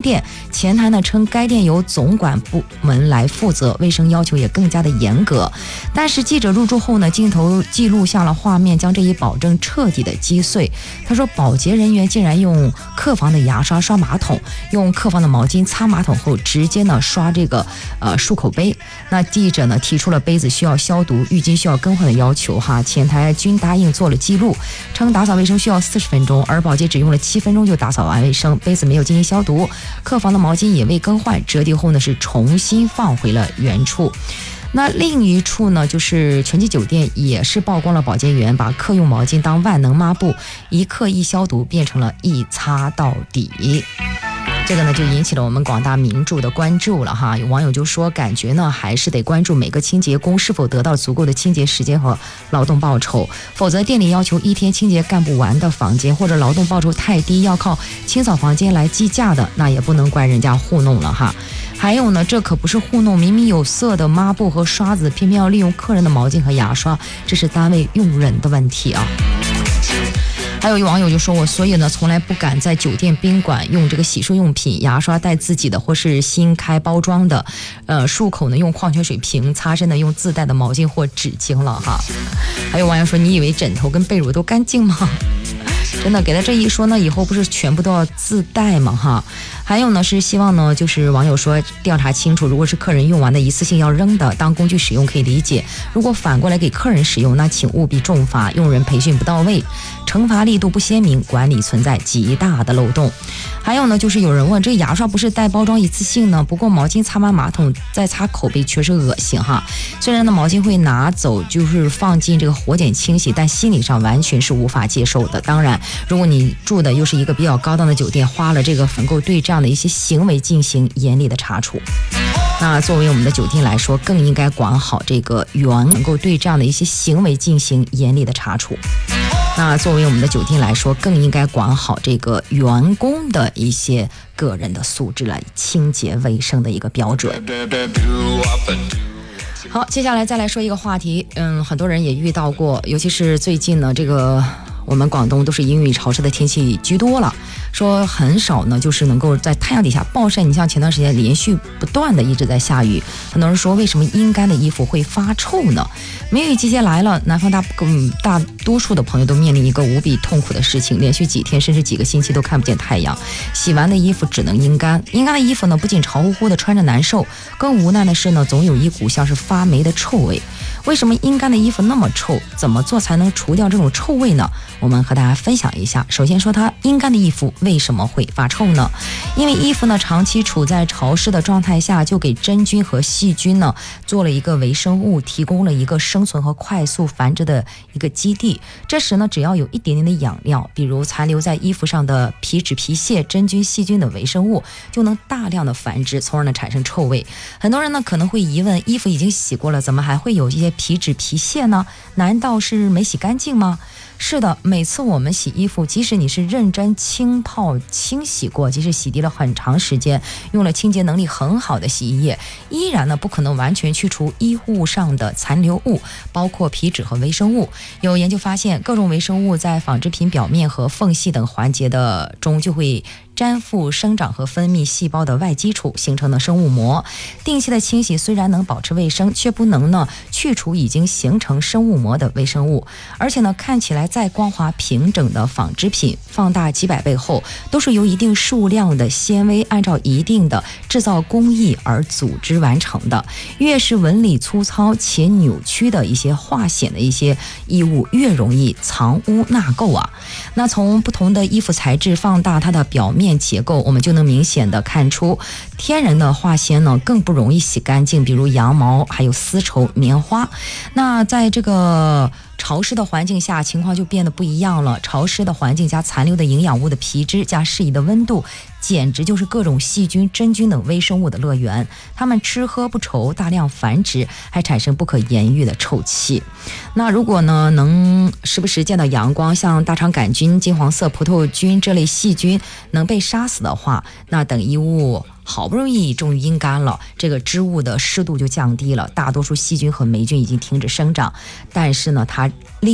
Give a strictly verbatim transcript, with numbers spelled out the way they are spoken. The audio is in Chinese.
店，前台呢称该店由总管部门来负责，卫生要求也更加的严格。但是记者入住后呢，镜头记录下了画面，将这一保证彻底的击碎。他说保洁人员竟然用客房的牙刷刷马桶，用客房的毛巾擦马桶后直接呢刷这个呃漱口杯。那记者呢提出了杯子需要消毒、浴巾需要更换的要求哈，前台均答应做了记录，称打扫卫生需要四十分钟，而保洁只用了七分钟就打扫完卫生，杯子没有进行消毒，客房的毛巾也未更换，折叠后呢是重新放回了原处。那另一处呢，就是全季酒店也是曝光了保洁员把客用毛巾当万能抹布，一刻一消毒变成了一擦到底。这个呢就引起了我们广大民众的关注了哈。有网友就说，感觉呢还是得关注每个清洁工是否得到足够的清洁时间和劳动报酬，否则店里要求一天清洁干不完的房间，或者劳动报酬太低要靠清扫房间来计价的，那也不能怪人家糊弄了哈。还有呢，这可不是糊弄，明明有色的抹布和刷子，偏偏要利用客人的毛巾和牙刷，这是单位用人的问题啊。还有一网友就说，我所以呢从来不敢在酒店宾馆用这个洗漱用品，牙刷带自己的或是新开包装的，呃，漱口呢用矿泉水瓶，擦身呢用自带的毛巾或纸巾了哈。还有网友说，你以为枕头跟被褥都干净吗？真的给他这一说呢，以后不是全部都要自带吗哈？还有呢是希望呢，就是网友说调查清楚，如果是客人用完的一次性要扔的，当工具使用可以理解，如果反过来给客人使用，那请务必重罚，用人培训不到位，惩罚力度不鲜明，管理存在极大的漏洞。还有呢就是有人问，这牙刷不是带包装一次性呢，不过毛巾擦完马桶再擦口鼻确实恶心哈。虽然呢毛巾会拿走就是放进这个火碱清洗，但心理上完全是无法接受的。当然如果你住的又是一个比较高档的酒店，花了这个粉够对这样的一些行为进行严厉的查处，那作为我们的酒店来说，更应该管好这个员能够对这样的一些行为进行严厉的查处。那作为我们的酒店来说，更应该管好这个员工的一些个人的素质了，清洁卫生的一个标准。好，接下来再来说一个话题，嗯，很多人也遇到过，尤其是最近呢，这个我们广东都是阴雨潮湿的天气居多了，说很少呢就是能够在太阳底下暴晒。你像前段时间连续不断的一直在下雨，很多人说为什么阴干的衣服会发臭呢？梅雨季节来了，南方大嗯大多数的朋友都面临一个无比痛苦的事情，连续几天甚至几个星期都看不见太阳，洗完的衣服只能阴干。阴干的衣服呢，不仅潮乎乎的穿着难受，更无奈的是呢，总有一股像是发霉的臭味。为什么阴干的衣服那么臭？怎么做才能除掉这种臭味呢？我们和大家分享一下。首先说它阴干的衣服为什么会发臭呢？因为衣服呢长期处在潮湿的状态下，就给真菌和细菌呢做了一个微生物，提供了一个生存和快速繁殖的一个基地。这时呢，只要有一点点的养料，比如残留在衣服上的皮脂皮屑、真菌、细菌的微生物，就能大量的繁殖，从而呢产生臭味。很多人呢可能会疑问，衣服已经洗过了，怎么还会有这些皮脂皮屑呢？难道是没洗干净吗？是的，每次我们洗衣服，即使你是认真清泡清洗过，即使洗涤了很长时间，用了清洁能力很好的洗衣液，依然呢不可能完全去除衣物上的残留物，包括皮脂和微生物。有研究发现，各种微生物在纺织品表面和缝隙等环节的中就会粘附生长和分泌细胞的外基础，形成的生物膜。定期的清洗虽然能保持卫生，却不能呢去除已经形成生物膜的微生物。而且呢，看起来再光滑平整的纺织品，放大几百倍后，都是由一定数量的纤维按照一定的制造工艺而组织完成的。越是纹理粗糙且扭曲的一些化纤的一些衣物，越容易藏污纳垢啊。那从不同的衣服材质放大它的表面结构，我们就能明显的看出，天然的化纤呢更不容易洗干净，比如羊毛、还有丝绸、棉花。那在这个潮湿的环境下，情况就变得不一样了。潮湿的环境加残留的营养物的皮脂加适宜的温度，简直就是各种细菌、真菌等微生物的乐园。它们吃喝不愁，大量繁殖，还产生不可言喻的臭气。那如果呢能时不时见到阳光，像大肠杆菌、金黄色葡萄菌这类细菌能被杀死的话，那等衣物好不容易终于阴干了，这个织物的湿度就降低了，大多数细菌和霉菌已经停止生长，但是呢它